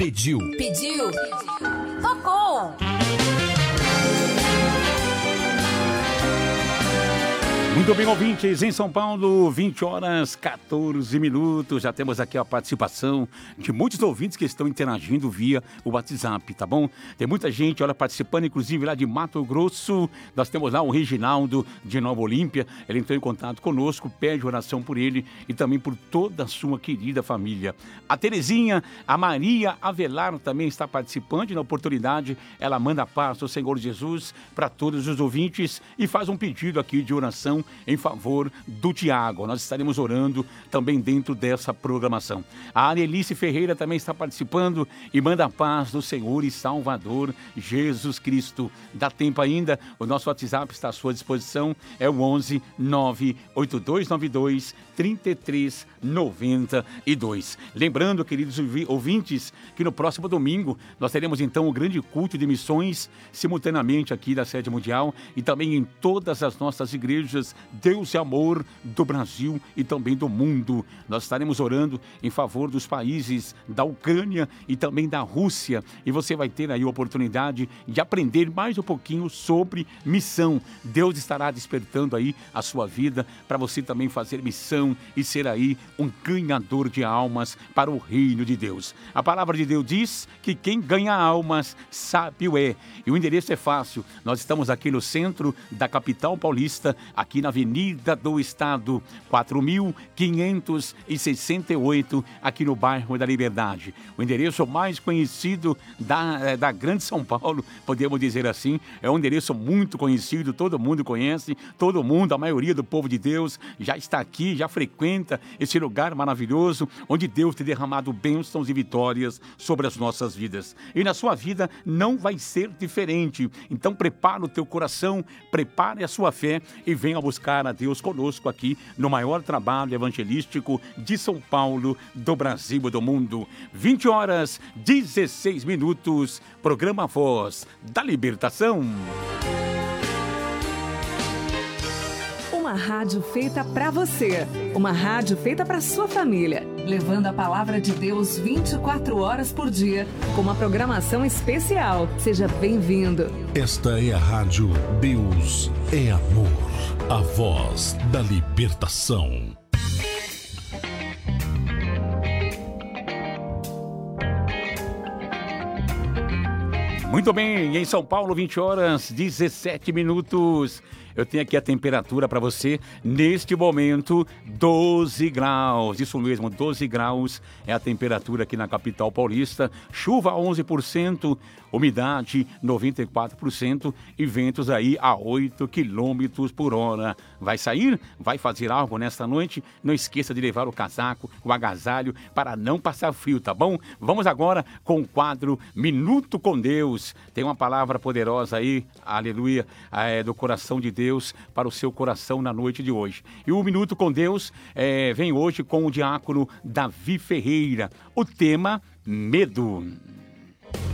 Pediu. Tocou. Muito bem, ouvintes, em São Paulo, 20 horas 14 minutos. Já temos aqui a participação de muitos ouvintes que estão interagindo via o WhatsApp, tá bom? Tem muita gente, olha, participando, inclusive lá de Mato Grosso. Nós temos lá o Reginaldo de Nova Olímpia. Ele entrou em contato conosco, pede oração por ele e também por toda a sua querida família. A Terezinha, a Maria Avelar também está participando e na oportunidade ela manda a paz do Senhor Jesus para todos os ouvintes e faz um pedido aqui de oração em favor do Tiago. Nós estaremos orando também dentro dessa programação. A Anelice Ferreira também está participando e manda a paz do Senhor e Salvador Jesus Cristo. Dá tempo ainda, o nosso WhatsApp está à sua disposição, é o 11 98292 3392. Lembrando, queridos ouvintes, que no próximo domingo nós teremos então o grande culto de missões simultaneamente aqui da Sede Mundial e também em todas as nossas igrejas Deus e Amor do Brasil e também do mundo. Nós estaremos orando em favor dos países da Ucrânia e também da Rússia e você vai ter aí a oportunidade de aprender mais um pouquinho sobre missão. Deus estará despertando aí a sua vida para você também fazer missão e ser aí um ganhador de almas para o reino de Deus. A palavra de Deus diz que quem ganha almas, sábio é. E o endereço é fácil. Nós estamos aqui no centro da capital paulista, aqui na Avenida do Estado, 4.568, aqui no bairro da Liberdade. O endereço mais conhecido da Grande São Paulo, podemos dizer assim. É um endereço muito conhecido, todo mundo conhece, todo mundo, a maioria do povo de Deus já está aqui, já frequenta esse lugar maravilhoso, onde Deus tem derramado bênçãos e vitórias sobre as nossas vidas. E na sua vida não vai ser diferente. Então prepara o teu coração, prepare a sua fé e venha buscar a Deus conosco aqui no maior trabalho evangelístico de São Paulo, do Brasil e do mundo. 20 horas, 16 minutos, programa Voz da Libertação. Uma rádio feita para você, uma rádio feita para sua família, levando a palavra de Deus 24 horas por dia, com uma programação especial. Seja bem-vindo. Esta é a rádio Deus é Amor, a voz da libertação. Muito bem, em São Paulo, 20 horas, 17 minutos. Eu tenho aqui a temperatura para você, neste momento, 12 graus. Isso mesmo, 12 graus é a temperatura aqui na capital paulista. Chuva a 11%, umidade 94% e ventos aí a 8 quilômetros por hora. Vai sair? Vai fazer algo nesta noite? Não esqueça de levar o casaco, o agasalho, para não passar frio, tá bom? Vamos agora com o quadro Minuto com Deus. Tem uma palavra poderosa aí, aleluia, do coração de Deus para o seu coração na noite de hoje. E o Minuto com Deus vem hoje com o diácono Davi Ferreira. O tema, medo.